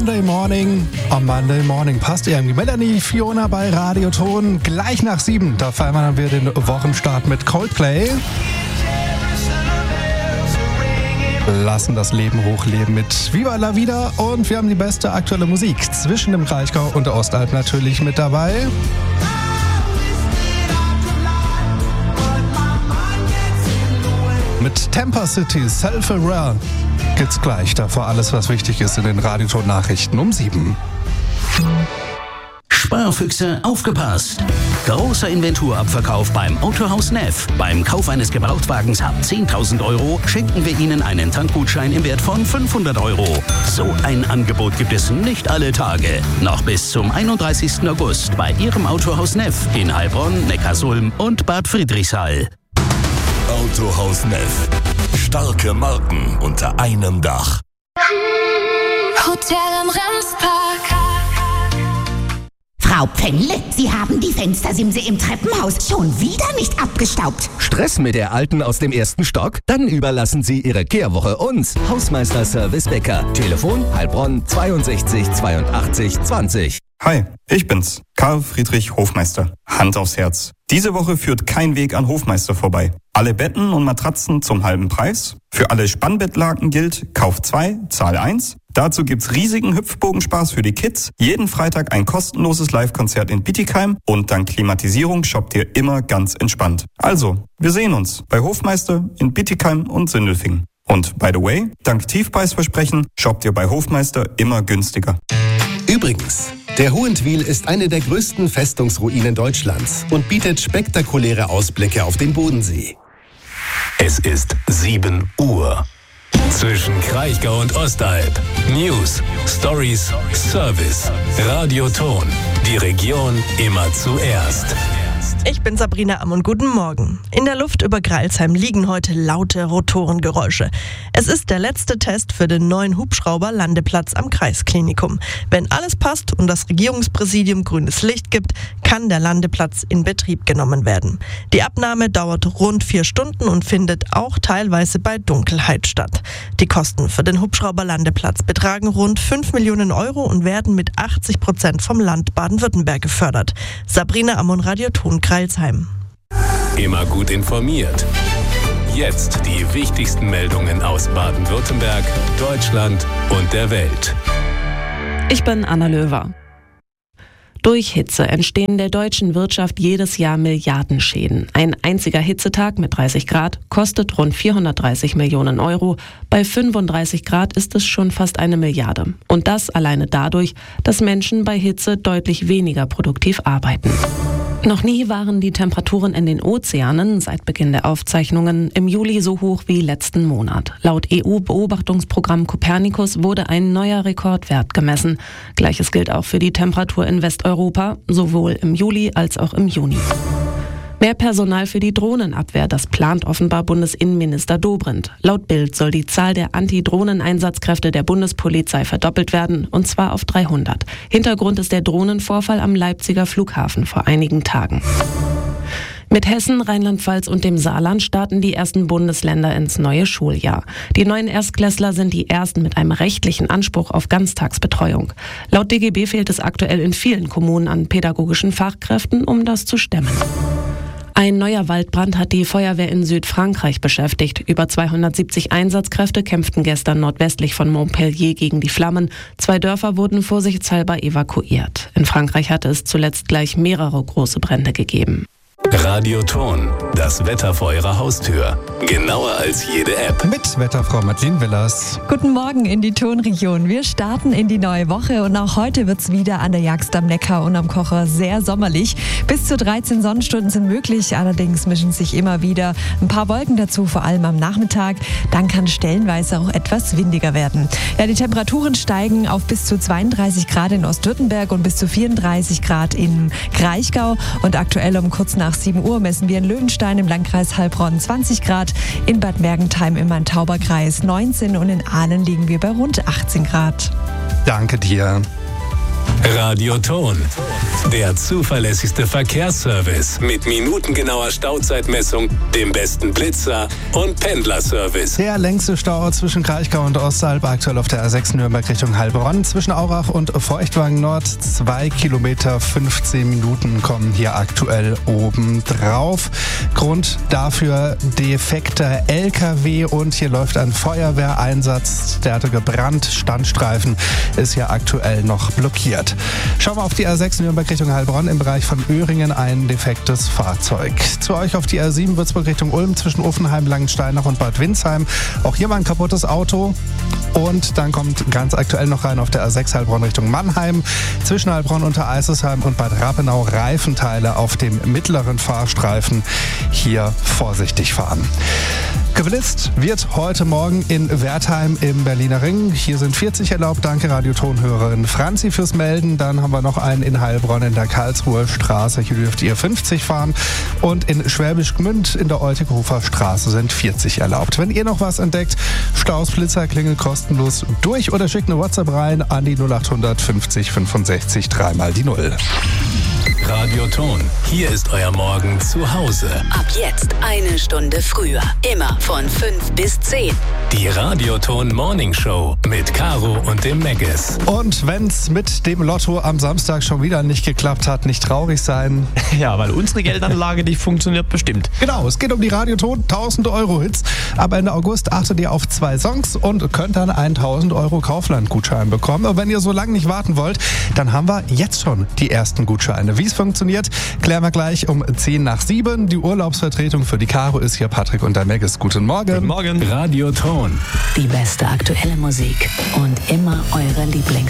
Monday Morning. Am Monday Morning passt irgendwie Melanie Fiona bei Radioton. Gleich nach 7, da feiern wir den Wochenstart mit Coldplay. Lassen das Leben hochleben mit Viva la Vida und wir haben die beste aktuelle Musik zwischen dem Kraichgau und der Ostalb natürlich mit dabei. Mit Tampa City Self-Aware geht's gleich. Davor alles, was wichtig ist in den Radioton-Nachrichten um 7. Sparfüchse, aufgepasst! Großer Inventurabverkauf beim Autohaus Neff. Beim Kauf eines Gebrauchtwagens ab 10.000 € schenken wir Ihnen einen Tankgutschein im Wert von 500 €. So ein Angebot gibt es nicht alle Tage. Noch bis zum 31. August bei Ihrem Autohaus Neff in Heilbronn, Neckarsulm und Bad Friedrichshall. Autohaus Neff. Starke Marken unter einem Dach. Hotel im Remspark. Frau Pfännle, Sie haben die Fenstersimse im Treppenhaus schon wieder nicht abgestaubt. Stress mit der alten aus dem ersten Stock? Dann überlassen Sie Ihre Kehrwoche uns. Hausmeister Service Becker. Telefon Heilbronn 62 82 20. Hi, ich bin's, Karl Friedrich Hofmeister. Hand aufs Herz. Diese Woche führt kein Weg an Hofmeister vorbei. Alle Betten und Matratzen zum halben Preis. Für alle Spannbettlaken gilt, Kauf 2, Zahl 1. Dazu gibt's riesigen Hüpfbogenspaß für die Kids. Jeden Freitag ein kostenloses Live-Konzert in Bietigheim. Und dank Klimatisierung shoppt ihr immer ganz entspannt. Also, wir sehen uns bei Hofmeister in Bietigheim und Sindelfingen. Und by the way, dank Tiefpreisversprechen shoppt ihr bei Hofmeister immer günstiger. Übrigens, der Hohentwiel ist eine der größten Festungsruinen Deutschlands und bietet spektakuläre Ausblicke auf den Bodensee. Es ist 7 Uhr. Zwischen Kraichgau und Ostalb. News, Stories, Service. Radioton. Die Region immer zuerst. Ich bin Sabrina Ammon, guten Morgen. In der Luft über Greilsheim liegen heute laute Rotorengeräusche. Es ist der letzte Test für den neuen Hubschrauber-Landeplatz am Kreisklinikum. Wenn alles passt und das Regierungspräsidium grünes Licht gibt, kann der Landeplatz in Betrieb genommen werden. Die Abnahme dauert rund 4 Stunden und findet auch teilweise bei Dunkelheit statt. Die Kosten für den Hubschrauber-Landeplatz betragen rund 5 Millionen € und werden mit 80% vom Land Baden-Württemberg gefördert. Sabrina Ammon, Radioton, Greilsheim. Immer gut informiert. Jetzt die wichtigsten Meldungen aus Baden-Württemberg, Deutschland und der Welt. Ich bin Anna Löwer. Durch Hitze entstehen der deutschen Wirtschaft jedes Jahr Milliardenschäden. Ein einziger Hitzetag mit 30 Grad kostet rund 430 Millionen €. Bei 35 Grad ist es schon fast 1 Milliarde. Und das alleine dadurch, dass Menschen bei Hitze deutlich weniger produktiv arbeiten. Noch nie waren die Temperaturen in den Ozeanen seit Beginn der Aufzeichnungen im Juli so hoch wie letzten Monat. Laut EU-Beobachtungsprogramm Copernicus wurde ein neuer Rekordwert gemessen. Gleiches gilt auch für die Temperatur in Westeuropa, sowohl im Juli als auch im Juni. Mehr Personal für die Drohnenabwehr, das plant offenbar Bundesinnenminister Dobrindt. Laut Bild soll die Zahl der Anti-Drohnen-Einsatzkräfte der Bundespolizei verdoppelt werden, und zwar auf 300. Hintergrund ist der Drohnenvorfall am Leipziger Flughafen vor einigen Tagen. Mit Hessen, Rheinland-Pfalz und dem Saarland starten die ersten Bundesländer ins neue Schuljahr. Die neuen Erstklässler sind die ersten mit einem rechtlichen Anspruch auf Ganztagsbetreuung. Laut DGB fehlt es aktuell in vielen Kommunen an pädagogischen Fachkräften, um das zu stemmen. Ein neuer Waldbrand hat die Feuerwehr in Südfrankreich beschäftigt. Über 270 Einsatzkräfte kämpften gestern nordwestlich von Montpellier gegen die Flammen. 2 Dörfer wurden vorsichtshalber evakuiert. In Frankreich hatte es zuletzt gleich mehrere große Brände gegeben. Radioton, das Wetter vor Ihrer Haustür. Genauer als jede App. Mit Wetterfrau Madeleine Willers. Guten Morgen in die Tonregion. Wir starten in die neue Woche und auch heute wird es wieder an der Jagst am Neckar und am Kocher sehr sommerlich. Bis zu 13 Sonnenstunden sind möglich, allerdings mischen sich immer wieder ein paar Wolken dazu, vor allem am Nachmittag. Dann kann stellenweise auch etwas windiger werden. Ja, die Temperaturen steigen auf bis zu 32 Grad in Ostwürttemberg und bis zu 34 Grad im Kraichgau. Und aktuell um kurz nach 7 Uhr messen wir in Löwenstein im Landkreis Heilbronn 20 Grad, in Bad Mergentheim im Main-Tauber-Kreis 19 und in Aalen liegen wir bei rund 18 Grad. Danke dir. Radioton, der zuverlässigste Verkehrsservice mit minutengenauer Stauzeitmessung, dem besten Blitzer und Pendlerservice. Der längste Stau zwischen Kraichgau und Ostalb aktuell auf der A6 Nürnberg Richtung Heilbronn. Zwischen Aurach und Feuchtwagen Nord 2 Kilometer 15 Minuten kommen hier aktuell oben drauf. Grund dafür defekter LKW und hier läuft ein Feuerwehreinsatz. Der hatte gebrannt. Standstreifen ist hier aktuell noch blockiert. Schauen wir auf die A6 Nürnberg Richtung Heilbronn. Im Bereich von Öhringen ein defektes Fahrzeug. Zu euch auf die A7 Würzburg Richtung Ulm zwischen Uffenheim, Langensteinach und Bad Windsheim. Auch hier mal ein kaputtes Auto. Und dann kommt ganz aktuell noch rein auf der A6 Heilbronn Richtung Mannheim. Zwischen Heilbronn unter Eisesheim und Bad Rappenau Reifenteile auf dem mittleren Fahrstreifen. Hier vorsichtig fahren. Geblitzt wird heute Morgen in Wertheim im Berliner Ring. Hier sind 40 erlaubt. Danke Radioton-Hörerin Franzi fürs Melden. Dann haben wir noch einen in Heilbronn in der Karlsruher Straße. Hier dürft ihr 50 fahren. Und in Schwäbisch Gmünd in der Oltehofer Straße sind 40 erlaubt. Wenn ihr noch was entdeckt, Staus, Blitzer, klingelt kostenlos durch oder schickt eine WhatsApp rein an die 0800 50 65 3 mal die 0. Radioton, hier ist euer Morgen zu Hause. Ab jetzt eine Stunde früher. Immer von 5 bis 10. Die Radioton Morning Show mit Caro und dem Meggis. Und wenn's mit dem Lotto am Samstag schon wieder nicht geklappt hat, nicht traurig sein. Ja, weil unsere Geldanlage nicht funktioniert bestimmt. Genau, es geht um die Radioton 1000 Euro Hits. Ab Ende August achtet ihr auf 2 Songs und könnt dann einen 1000 Euro Kaufland-Gutschein bekommen. Und wenn ihr so lange nicht warten wollt, dann haben wir jetzt schon die ersten Gutscheine. Wie es funktioniert, klären wir gleich um 10:07. Die Urlaubsvertretung für die Caro ist hier Patrick und der Meggis. Guten Morgen. Guten Morgen. Radioton. Die beste aktuelle Musik und immer eure Lieblings